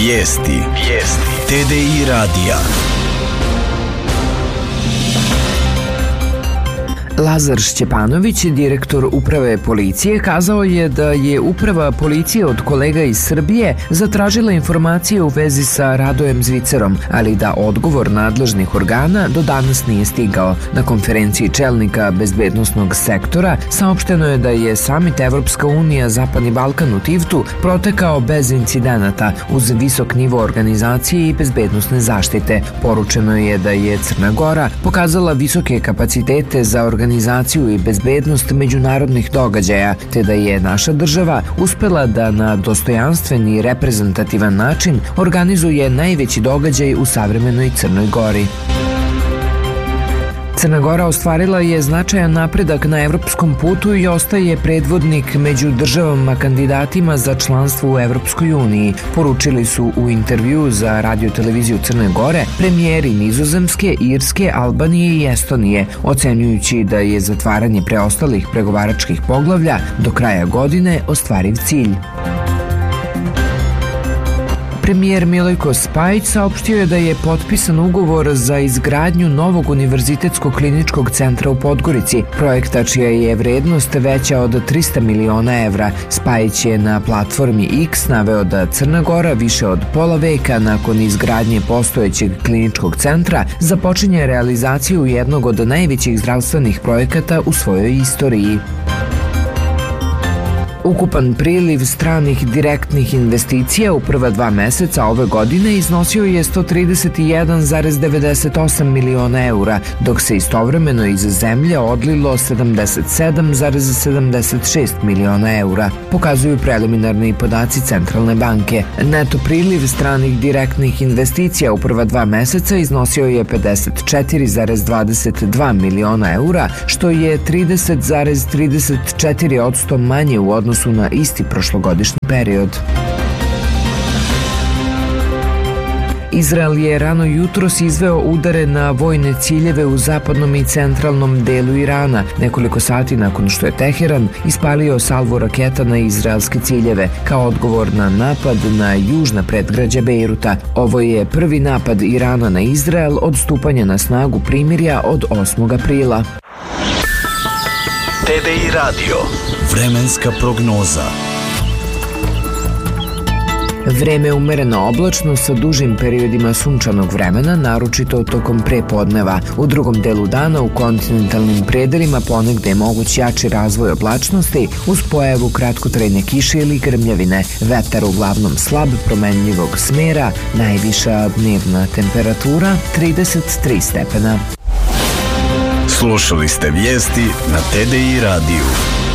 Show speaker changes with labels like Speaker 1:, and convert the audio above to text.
Speaker 1: Vijesti. TDI radija.
Speaker 2: Lazar Šćepanović, direktor Uprave policije, kazao je da je Uprava policije od kolega iz Srbije zatražila informacije u vezi sa Radojem Zvicerom, ali da odgovor nadležnih organa do danas nije stigao. Na konferenciji čelnika bezbednosnog sektora saopšteno je da je samit Evropska unija Zapadni Balkan u Tivtu protekao bez incidenata uz visok nivo organizacije i bezbednosne zaštite. Poručeno je da je Crna Gora pokazala visoke kapacitete za organizaciju i bezbednost međunarodnih događaja, te da je naša država uspela da na dostojanstven i reprezentativan način organizuje najveći događaj u savremenoj Crnoj Gori. Crna Gora ostvarila je značajan napredak na evropskom putu i ostaje predvodnik među državama kandidatima za članstvo u Evropskoj uniji, poručili su u intervju za radio-televiziju Crne Gore premijeri Nizozemske, Irske, Albanije i Estonije, ocenjujući da je zatvaranje preostalih pregovaračkih poglavlja do kraja godine ostvariv cilj. Premijer Milojko Spajić saopštio je da je potpisan ugovor za izgradnju novog univerzitetskog kliničkog centra u Podgorici, projekta čija je vrednost veća od 300 miliona evra. Spajić je na platformi X naveo da Crna Gora više od pola veka nakon izgradnje postojećeg kliničkog centra započinje realizaciju jednog od najvećih zdravstvenih projekata u svojoj istoriji. Ukupan priliv stranih direktnih investicija u prva 2 meseca ove godine iznosio je 131,98 miliona eura, dok se istovremeno iz zemlje odlilo 77,76 miliona eura, pokazuju preliminarni podaci Centralne banke. Neto priliv stranih direktnih investicija u prva 2 meseca iznosio je 54,22 miliona eura, što je 30,34% manje u odnosu na isti prošlogodišnji period. Izrael je rano jutros izveo udare na vojne ciljeve u zapadnom i centralnom delu Irana, nekoliko sati nakon što je Teheran ispalio salvu raketa na izraelske ciljeve, kao odgovor na napad na južna predgrađa Bejruta. Ovo je prvi napad Irana na Izrael od stupanja na snagu primirja od 8. aprila.
Speaker 1: TDI radio. Vremenska prognoza.
Speaker 2: Vreme umereno oblačno sa dužim periodima sunčanog vremena, naročito tokom prepodneva. U drugom delu dana u kontinentalnim predelima ponegde je moguć jači razvoj oblačnosti uz pojavu kratkotrajne kiše ili grmljavine. Vetar uglavnom slab, promenljivog smera, najviša dnevna temperatura 33 stepena.
Speaker 1: Slušali ste vijesti na TDI radiju.